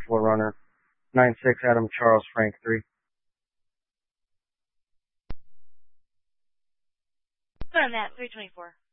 Runner, 96 Adam Charles Frank 3. On that, 324.